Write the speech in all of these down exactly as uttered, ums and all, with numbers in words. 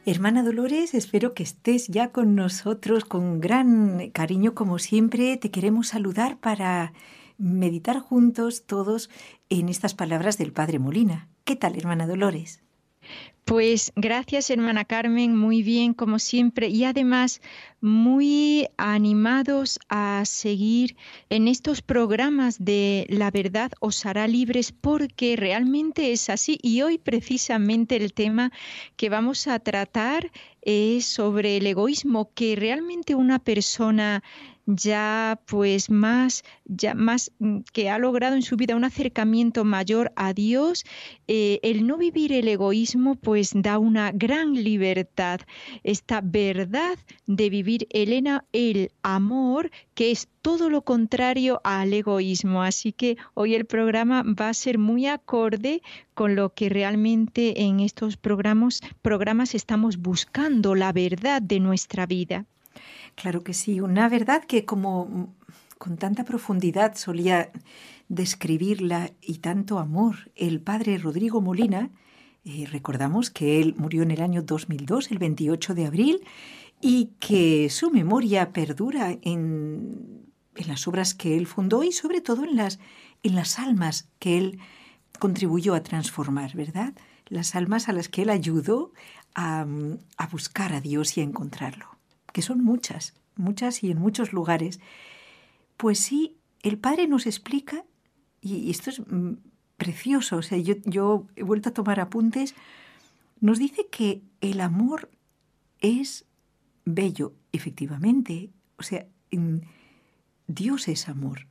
Hermana Dolores, espero que estés ya con nosotros con gran cariño como siempre. Te queremos saludar para meditar juntos todos en estas palabras del Padre Molina. ¿Qué tal, hermana Dolores? Pues gracias, hermana Carmen, muy bien como siempre y además muy animados a seguir en estos programas de La verdad os hará libres porque realmente es así y hoy precisamente el tema que vamos a tratar es sobre el egoísmo, que realmente una persona ya pues más, ya más mm, que ha logrado en su vida un acercamiento mayor a Dios, eh, el no vivir el egoísmo pues da una gran libertad. Esta verdad de vivir Elena, el amor, que es todo lo contrario al egoísmo. Así que hoy el programa va a ser muy acorde con lo que realmente en estos programas, programas estamos buscando, la verdad de nuestra vida. Claro que sí, una verdad que como con tanta profundidad solía describirla y tanto amor el padre Rodrigo Molina. Eh, recordamos que él murió en el año dos mil dos, el veintiocho de abril, y que su memoria perdura en, en las obras que él fundó y sobre todo en las, en las almas que él contribuyó a transformar, ¿verdad? Las almas a las que él ayudó a, a buscar a Dios y a encontrarlo, que son muchas, muchas y en muchos lugares. Pues sí, el Padre nos explica, y esto es mm, precioso, o sea, yo, yo he vuelto a tomar apuntes, nos dice que el amor es bello, efectivamente, o sea, Dios es amor.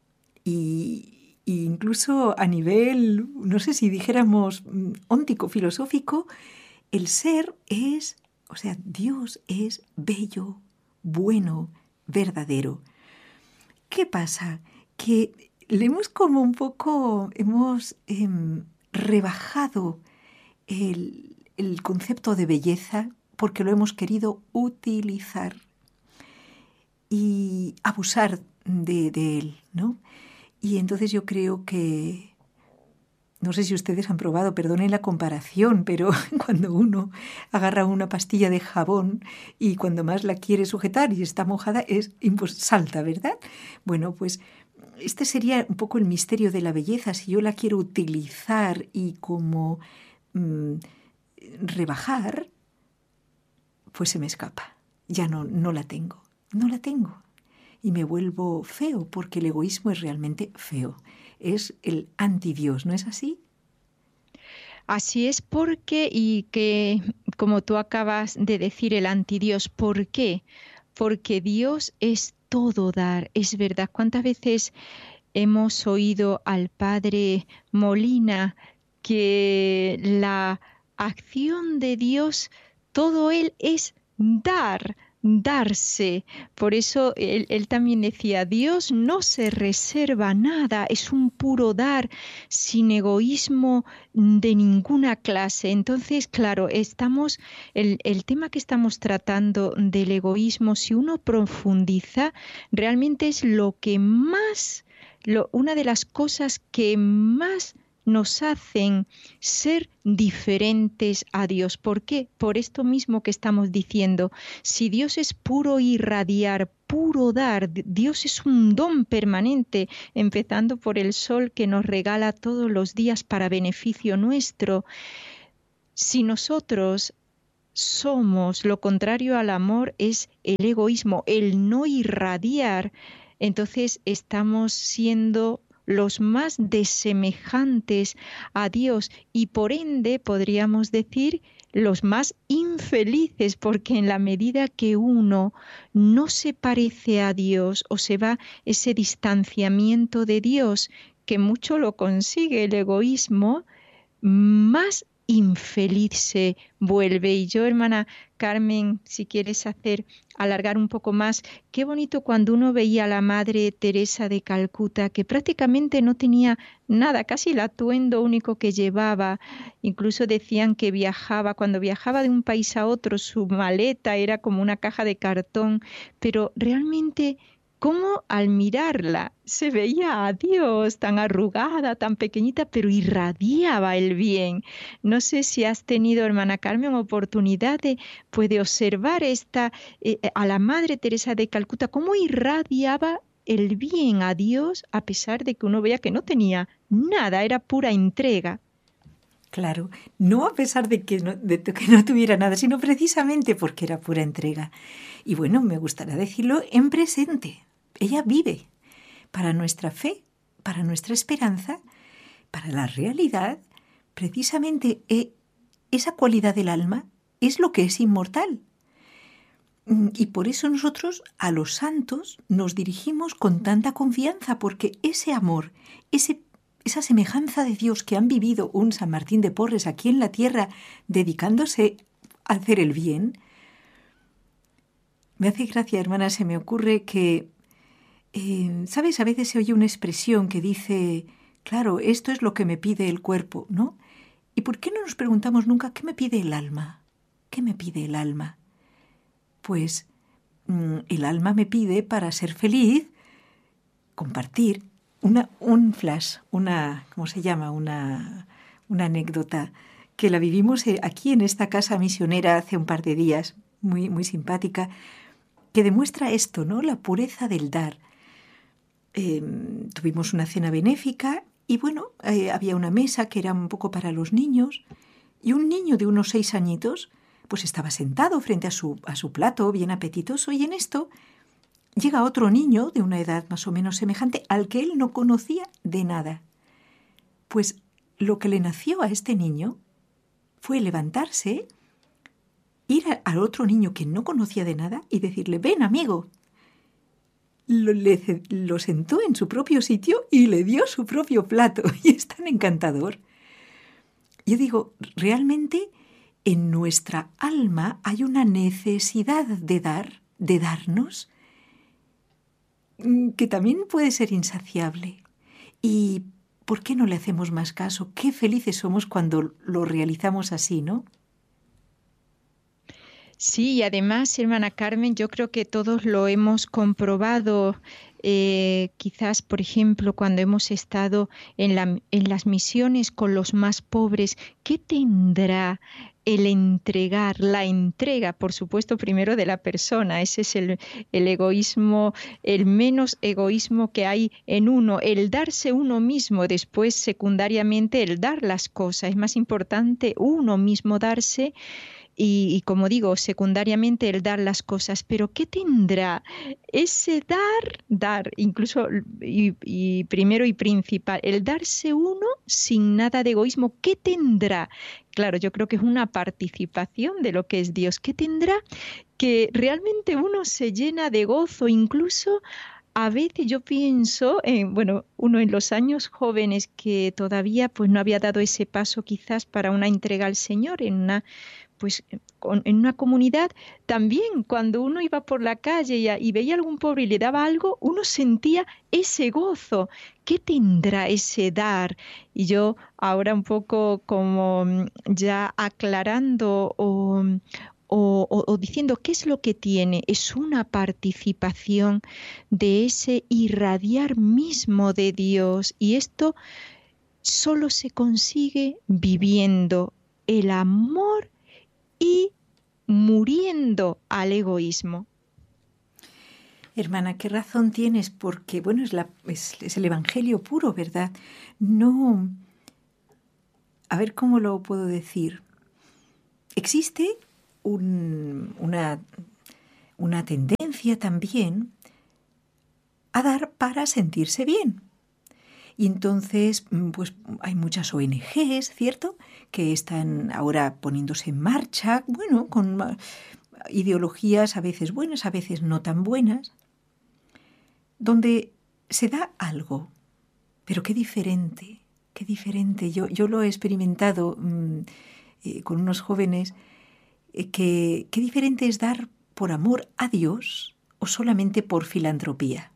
Y, y incluso a nivel, no sé si dijéramos óntico, filosófico, el ser es, o sea, Dios es bello, bueno, verdadero. ¿Qué pasa? Que le hemos como un poco, hemos eh, rebajado el, el concepto de belleza porque lo hemos querido utilizar y abusar de, de él, ¿no? Y entonces yo creo que, no sé si ustedes han probado, perdonen la comparación, pero cuando uno agarra una pastilla de jabón y cuando más la quiere sujetar y está mojada, es pues, salta, ¿verdad? Bueno, pues este sería un poco el misterio de la belleza. Si yo la quiero utilizar y como mmm, rebajar, pues se me escapa. Ya no, no la tengo, no la tengo. Y me vuelvo feo, porque el egoísmo es realmente feo. Es el antidios, ¿no es así? Así es porque, y que como tú acabas de decir, el antidios, ¿por qué? Porque Dios es todo dar, es verdad. ¿Cuántas veces hemos oído al padre Molina que la acción de Dios, todo él es dar, darse? Por eso él, él también decía, Dios no se reserva nada, es un puro dar, sin egoísmo de ninguna clase. Entonces, claro, estamos, el, el tema que estamos tratando del egoísmo, si uno profundiza, realmente es lo que más lo, una de las cosas que más nos hacen ser diferentes a Dios. ¿Por qué? Por esto mismo que estamos diciendo. Si Dios es puro irradiar, puro dar, Dios es un don permanente, empezando por el sol que nos regala todos los días para beneficio nuestro. Si nosotros somos lo contrario al amor, es el egoísmo, el no irradiar, entonces estamos siendo los más desemejantes a Dios y por ende podríamos decir los más infelices, porque en la medida que uno no se parece a Dios o se va ese distanciamiento de Dios, que mucho lo consigue el egoísmo, más infeliz se vuelve. Y yo, hermana Carmen, si quieres hacer, alargar un poco más, qué bonito cuando uno veía a la Madre Teresa de Calcuta, que prácticamente no tenía nada, casi el atuendo único que llevaba. Incluso decían que viajaba, cuando viajaba de un país a otro, su maleta era como una caja de cartón, pero realmente cómo al mirarla se veía a Dios tan arrugada, tan pequeñita, pero irradiaba el bien. No sé si has tenido, hermana Carmen, oportunidad de, pues, de observar esta, eh, a la Madre Teresa de Calcuta, cómo irradiaba el bien a Dios a pesar de que uno veía que no tenía nada, era pura entrega. Claro, no a pesar de que no, de que no tuviera nada, sino precisamente porque era pura entrega. Y bueno, me gustaría decirlo en presente. Ella vive para nuestra fe, para nuestra esperanza, para la realidad. Precisamente eh, esa cualidad del alma es lo que es inmortal. Y por eso nosotros a los santos nos dirigimos con tanta confianza, porque ese amor, ese esa semejanza de Dios que han vivido un San Martín de Porres aquí en la tierra, dedicándose a hacer el bien, me hace gracia, hermana, se me ocurre que, eh, ¿sabes? A veces se oye una expresión que dice, claro, esto es lo que me pide el cuerpo, ¿no? ¿Y por qué no nos preguntamos nunca qué me pide el alma? ¿Qué me pide el alma? Pues mmm, el alma me pide, para ser feliz, compartir. Una, un flash, una, ¿cómo se llama? Una, una anécdota que la vivimos aquí en esta casa misionera hace un par de días, muy, muy simpática, que demuestra esto, ¿no? La pureza del dar. Eh, tuvimos una cena benéfica y bueno, eh, había una mesa que era un poco para los niños y un niño de unos seis añitos pues estaba sentado frente a su, a su plato, bien apetitoso, y en esto llega otro niño de una edad más o menos semejante al que él no conocía de nada. Pues lo que le nació a este niño fue levantarse, ir al otro niño que no conocía de nada y decirle, ven amigo. Lo, le, lo sentó en su propio sitio y le dio su propio plato. Y es tan encantador. Yo digo, realmente en nuestra alma hay una necesidad de dar, de darnos, que también puede ser insaciable. ¿Y por qué no le hacemos más caso? Qué felices somos cuando lo realizamos así, ¿no? Sí, y además, hermana Carmen, yo creo que todos lo hemos comprobado, eh, quizás, por ejemplo, cuando hemos estado en la, en las misiones con los más pobres, ¿qué tendrá el entregar, la entrega, por supuesto, primero de la persona? Ese es el, el egoísmo, el menos egoísmo que hay en uno, el darse uno mismo, después, secundariamente, el dar las cosas. Es más importante uno mismo darse. Y, y como digo, secundariamente el dar las cosas, pero ¿qué tendrá ese dar, dar, incluso y, y primero y principal, el darse uno sin nada de egoísmo? ¿Qué tendrá? Claro, yo creo que es una participación de lo que es Dios. ¿Qué tendrá? Que realmente uno se llena de gozo, incluso a veces yo pienso, en, bueno, uno en los años jóvenes que todavía pues no había dado ese paso quizás para una entrega al Señor en una pues con, en una comunidad, también cuando uno iba por la calle y, a, y veía a algún pobre y le daba algo, uno sentía ese gozo. ¿Qué tendrá ese dar? Y yo ahora un poco como ya aclarando o, o, o, o diciendo qué es lo que tiene, es una participación de ese irradiar mismo de Dios, y esto solo se consigue viviendo el amor y muriendo al egoísmo. Hermana, qué razón tienes, porque, bueno, es, la, es, es el Evangelio puro, ¿verdad? No, a ver cómo lo puedo decir. Existe un, una, una tendencia también a dar para sentirse bien. Y entonces, pues hay muchas O N Ges, ¿cierto?, que están ahora poniéndose en marcha, bueno, con ideologías a veces buenas, a veces no tan buenas, donde se da algo, pero qué diferente, qué diferente. Yo, yo lo he experimentado mmm, eh, con unos jóvenes, eh, que qué diferente es dar por amor a Dios o solamente por filantropía.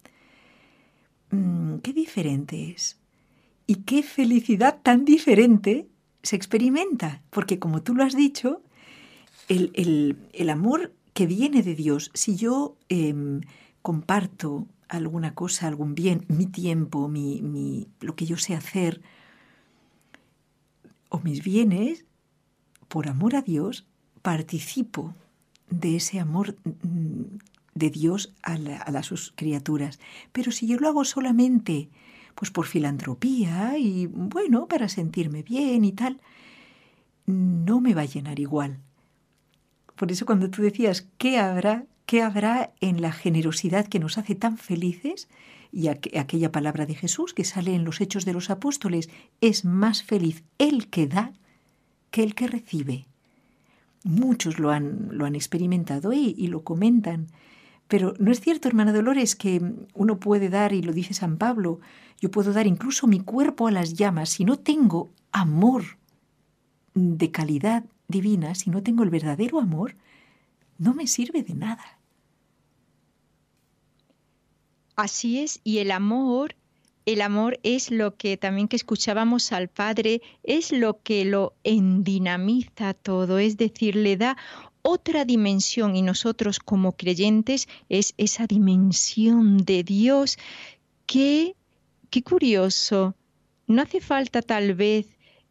Qué diferente es. Y qué felicidad tan diferente se experimenta. Porque como tú lo has dicho, el, el, el amor que viene de Dios, si yo eh, comparto alguna cosa, algún bien, mi tiempo, mi, mi, lo que yo sé hacer, o mis bienes, por amor a Dios, participo de ese amor de Dios a, la, a las sus criaturas. Pero si yo lo hago solamente pues por filantropía y, bueno, para sentirme bien y tal, no me va a llenar igual. Por eso cuando tú decías, ¿qué habrá, qué habrá en la generosidad que nos hace tan felices? Y aqu- aquella palabra de Jesús que sale en los Hechos de los Apóstoles, es más feliz el que da que el que recibe. Muchos lo han, lo han experimentado y, y lo comentan. Pero ¿no es cierto, hermana Dolores, que uno puede dar, y lo dice San Pablo, yo puedo dar incluso mi cuerpo a las llamas si no tengo amor de calidad divina, si no tengo el verdadero amor, no me sirve de nada? Así es, y el amor, el amor es lo que también que escuchábamos al Padre, es lo que lo endinamiza todo, es decir, le da otra dimensión y nosotros como creyentes es esa dimensión de Dios que, qué curioso, no hace falta tal vez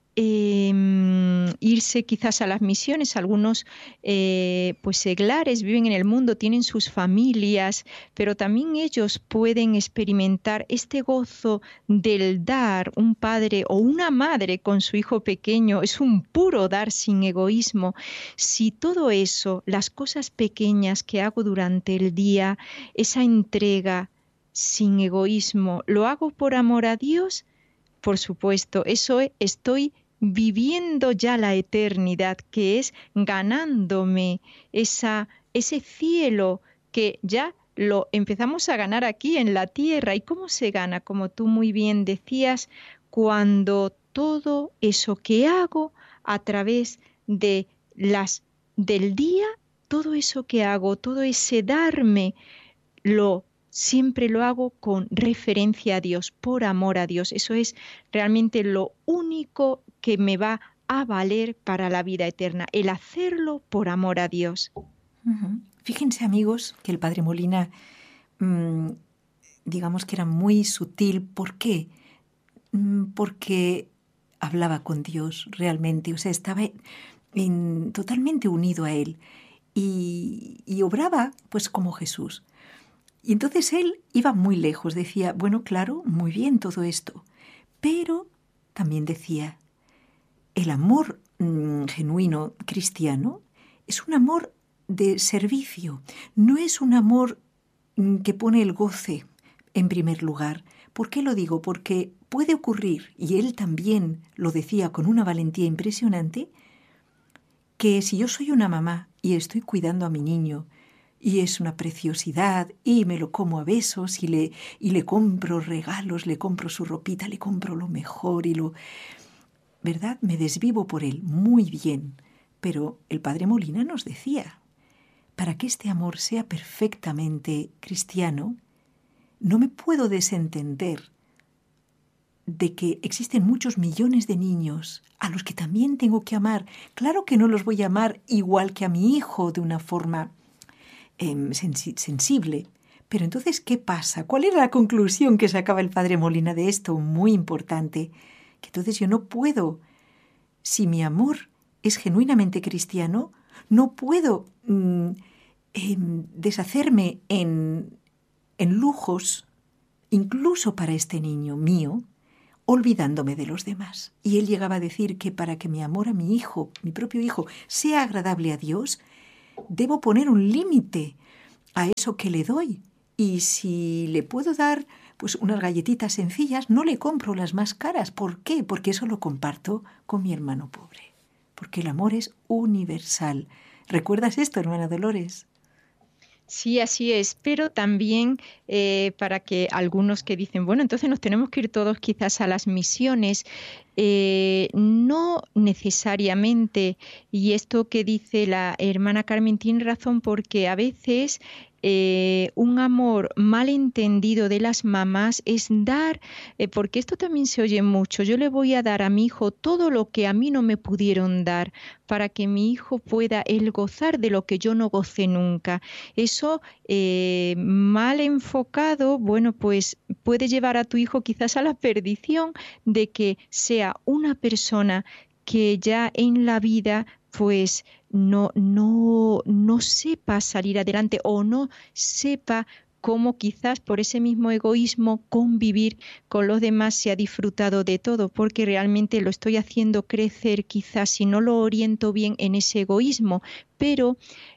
em, irse quizás a las misiones. Algunos eh, pues seglares viven en el mundo, tienen sus familias, pero también ellos pueden experimentar este gozo del dar. Un padre o una madre con su hijo pequeño es un puro dar sin egoísmo. Si todo eso, las cosas pequeñas que hago durante el día, esa entrega sin egoísmo, lo hago por amor a Dios, por supuesto, eso es, estoy viviendo ya la eternidad, que es ganándome esa, ese cielo que ya lo empezamos a ganar aquí en la tierra. ¿Y cómo se gana? Como tú muy bien decías, cuando todo eso que hago a través de las del día, todo eso que hago, todo ese darme, lo siempre lo hago con referencia a Dios, por amor a Dios. Eso es realmente lo único que me va a valer para la vida eterna, el hacerlo por amor a Dios. Uh-huh. Fíjense, amigos, que el padre Molina, mmm, digamos que era muy sutil. ¿Por qué? Mm, porque hablaba con Dios realmente, o sea, estaba en, totalmente unido a Él y, y obraba pues como Jesús. Y entonces él iba muy lejos, decía, bueno, claro, muy bien todo esto, pero también decía, el amor mmm, genuino cristiano es un amor de servicio, no es un amor mmm, que pone el goce en primer lugar. ¿Por qué lo digo? Porque puede ocurrir, y él también lo decía con una valentía impresionante, que si yo soy una mamá y estoy cuidando a mi niño, y es una preciosidad, y me lo como a besos, y le, y le compro regalos, le compro su ropita, le compro lo mejor, y lo... ¿Verdad? Me desvivo por él, muy bien. Pero el padre Molina nos decía, para que este amor sea perfectamente cristiano, no me puedo desentender de que existen muchos millones de niños a los que también tengo que amar. Claro que no los voy a amar igual que a mi hijo de una forma eh, sensi- sensible. Pero entonces, ¿qué pasa? ¿Cuál era la conclusión que sacaba el padre Molina de esto? Muy importante. Que entonces yo no puedo, si mi amor es genuinamente cristiano, no puedo mm, eh, deshacerme en, en lujos, incluso para este niño mío, olvidándome de los demás. Y él llegaba a decir que para que mi amor a mi hijo, mi propio hijo, sea agradable a Dios, debo poner un límite a eso que le doy. Y si le puedo dar pues unas galletitas sencillas, no le compro las más caras. ¿Por qué? Porque eso lo comparto con mi hermano pobre. Porque el amor es universal. ¿Recuerdas esto, hermana Dolores? Sí, así es, pero también eh, para que algunos que dicen, bueno, entonces nos tenemos que ir todos quizás a las misiones. eh, no necesariamente, y esto que dice la hermana Carmen tiene razón, porque a veces eh, un amor mal entendido de las mamás es dar, eh, porque esto también se oye mucho, yo le voy a dar a mi hijo todo lo que a mí no me pudieron dar, para que mi hijo pueda él gozar de lo que yo no gocé nunca. Eso eh, mal enfocado, bueno, pues puede llevar a tu hijo quizás a la perdición de que sea una persona que ya en la vida pues no, no, no sepa salir adelante o no sepa cómo quizás por ese mismo egoísmo convivir con los demás se ha disfrutado de todo, porque realmente lo estoy haciendo crecer quizás si no lo oriento bien en ese egoísmo. Pero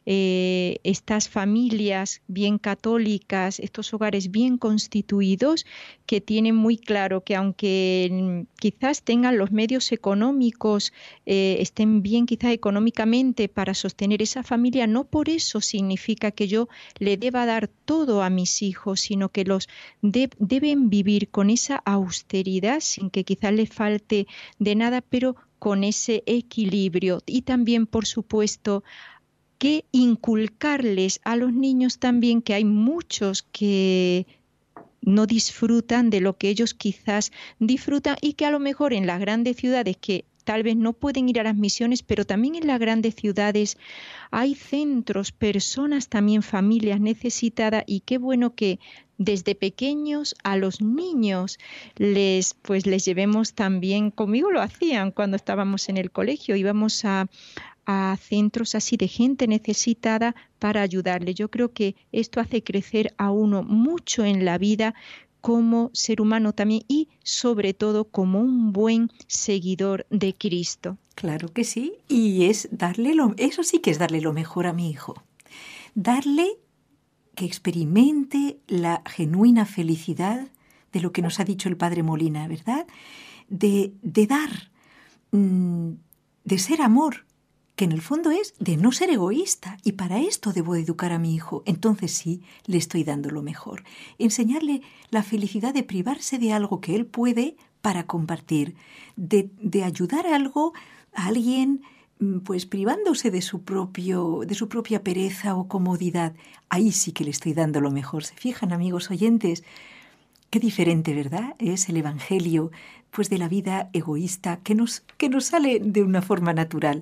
eh, estas familias bien católicas, estos hogares bien constituidos, que tienen muy claro que aunque mm, quizás tengan los medios económicos, eh, estén bien quizás económicamente para sostener esa familia, no por eso significa que yo le deba dar todo a mis hijos, sino que los de- deben vivir con esa austeridad, sin que quizás les falte de nada, pero con ese equilibrio. Y también, por supuesto, que inculcarles a los niños también que hay muchos que no disfrutan de lo que ellos quizás disfrutan y que a lo mejor en las grandes ciudades que tal vez no pueden ir a las misiones, pero también en las grandes ciudades hay centros, personas, también familias necesitadas, y qué bueno que desde pequeños a los niños les pues les llevemos también, conmigo lo hacían cuando estábamos en el colegio, íbamos a a centros así de gente necesitada para ayudarle. Yo creo que esto hace crecer a uno mucho en la vida como ser humano también y sobre todo como un buen seguidor de Cristo. Claro que sí, y es darle lo, eso sí que es darle lo mejor a mi hijo. Darle que experimente la genuina felicidad de lo que nos ha dicho el padre Molina, ¿verdad? De, de dar, mm, de ser amor, que en el fondo es de no ser egoísta, y para esto debo educar a mi hijo. Entonces sí, le estoy dando lo mejor. Enseñarle la felicidad de privarse de algo que él puede para compartir, de, de ayudar a algo, a alguien, pues privándose de su propio, de su propia pereza o comodidad. Ahí sí que le estoy dando lo mejor. ¿Se fijan, amigos oyentes? Qué diferente, ¿verdad? Es el Evangelio, pues de la vida egoísta que nos, que nos sale de una forma natural.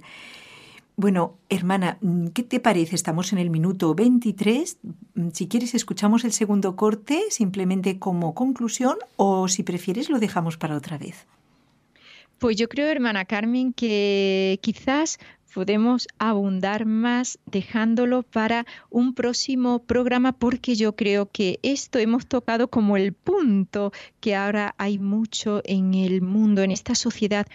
Bueno, hermana, ¿qué te parece? Estamos en el minuto veintitrés. Si quieres, escuchamos el segundo corte simplemente como conclusión, o si prefieres lo dejamos para otra vez. Pues yo creo, hermana Carmen, que quizás podemos abundar más dejándolo para un próximo programa, porque yo creo que esto hemos tocado como el punto que ahora hay mucho en el mundo, en esta sociedad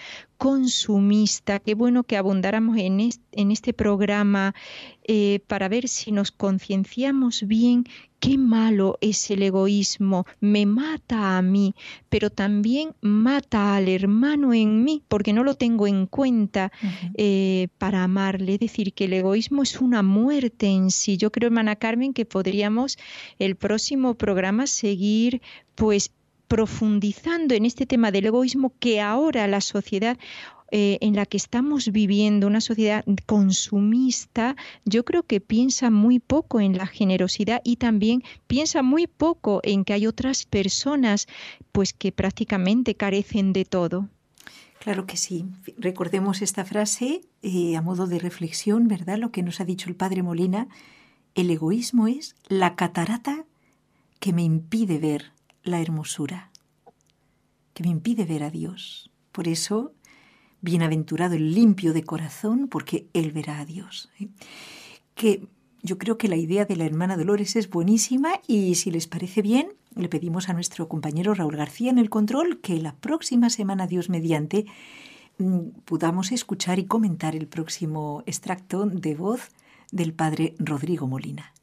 consumista. Qué bueno que abundáramos en este, en este programa eh, para ver si nos concienciamos bien. Qué malo es el egoísmo, me mata a mí, pero también mata al hermano en mí, porque no lo tengo en cuenta Uh-huh. eh, para amarle. Es decir, que el egoísmo es una muerte en sí. Yo creo, hermana Carmen, que podríamos el próximo programa seguir, pues, profundizando en este tema del egoísmo que ahora la sociedad eh, en la que estamos viviendo, una sociedad consumista, yo creo que piensa muy poco en la generosidad y también piensa muy poco en que hay otras personas pues que prácticamente carecen de todo. Claro que sí. Recordemos esta frase eh, a modo de reflexión, ¿verdad? Lo que nos ha dicho el padre Molina. El egoísmo es la catarata que me impide ver la hermosura, que me impide ver a Dios. Por eso, bienaventurado el limpio de corazón, porque él verá a Dios. ¿eh? Que yo creo que la idea de la hermana Dolores es buenísima, y si les parece bien, le pedimos a nuestro compañero Raúl García en el control que la próxima semana, Dios mediante, podamos escuchar y comentar el próximo extracto de voz del padre Rodrigo Molina.